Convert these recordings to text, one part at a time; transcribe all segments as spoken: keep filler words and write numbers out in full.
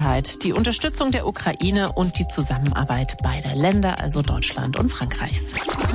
Zusammenarbeit, die Unterstützung der Ukraine und die Zusammenarbeit beider Länder, also Deutschland und Frankreichs.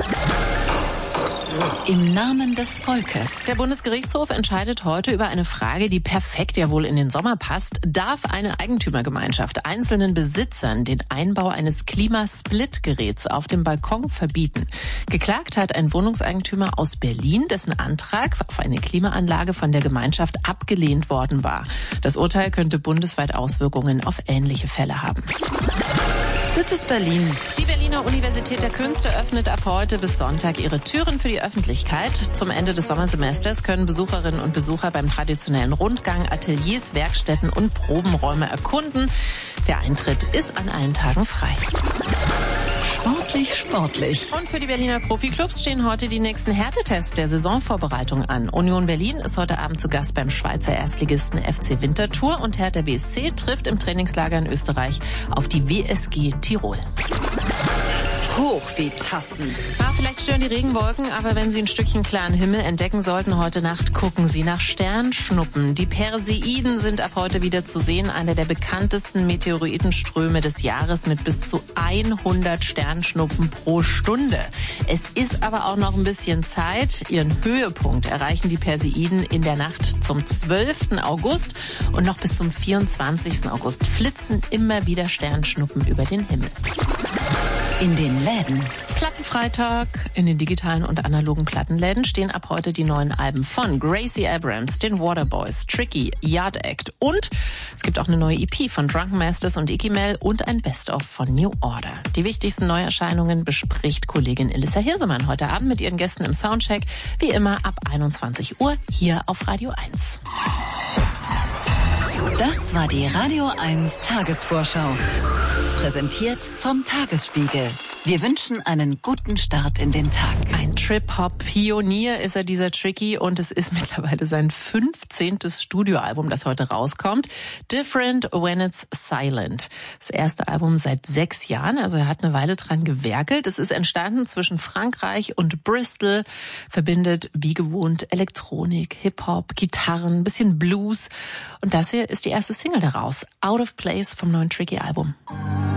Im Namen des Volkes. Der Bundesgerichtshof entscheidet heute über eine Frage, die perfekt ja wohl in den Sommer passt. Darf eine Eigentümergemeinschaft einzelnen Besitzern den Einbau eines Klimasplit-Geräts auf dem Balkon verbieten? Geklagt hat ein Wohnungseigentümer aus Berlin, dessen Antrag auf eine Klimaanlage von der Gemeinschaft abgelehnt worden war. Das Urteil könnte bundesweit Auswirkungen auf ähnliche Fälle haben. Das ist Berlin. Die Berliner Universität der Künste öffnet ab heute bis Sonntag ihre Türen für die Öffentlichkeit. Zum Ende des Sommersemesters können Besucherinnen und Besucher beim traditionellen Rundgang Ateliers, Werkstätten und Probenräume erkunden. Der Eintritt ist an allen Tagen frei. Sportlich, sportlich. Und für die Berliner Profiklubs stehen heute die nächsten Härtetests der Saisonvorbereitung an. Union Berlin ist heute Abend zu Gast beim Schweizer Erstligisten F C Winterthur und Hertha B S C trifft im Trainingslager in Österreich auf die W S G Tirol. Hoch die Tassen. Ah, vielleicht stören die Regenwolken, aber wenn Sie ein Stückchen klaren Himmel entdecken sollten heute Nacht, gucken Sie nach Sternschnuppen. Die Perseiden sind ab heute wieder zu sehen, einer der bekanntesten Meteoritenströme des Jahres mit bis zu hundert Sternschnuppen pro Stunde. Es ist aber auch noch ein bisschen Zeit. Ihren Höhepunkt erreichen die Perseiden in der Nacht zum zwölften August und noch bis zum vierundzwanzigsten August flitzen immer wieder Sternschnuppen über den Himmel. In den Läden. Plattenfreitag. In den digitalen und analogen Plattenläden stehen ab heute die neuen Alben von Gracie Abrams, den Waterboys, Tricky, Yard Act und es gibt auch eine neue E P von Drunken Masters und Iggy Mel und ein Best-of von New Order. Die wichtigsten Neuerscheinungen bespricht Kollegin Elissa Hirsemann heute Abend mit ihren Gästen im Soundcheck, wie immer ab einundzwanzig Uhr hier auf Radio eins. Das war die Radio eins Tagesvorschau. Präsentiert vom Tagesspiegel. Wir wünschen einen guten Start in den Tag. Ein Trip-Hop-Pionier ist er, dieser Tricky, und es ist mittlerweile sein fünfzehntes Studioalbum, das heute rauskommt. Different When It's Silent. Das erste Album seit sechs Jahren, also er hat eine Weile dran gewerkelt. Es ist entstanden zwischen Frankreich und Bristol, verbindet wie gewohnt Elektronik, Hip-Hop, Gitarren, ein bisschen Blues. Und das hier ist die erste Single daraus, Out of Place vom neuen Tricky-Album.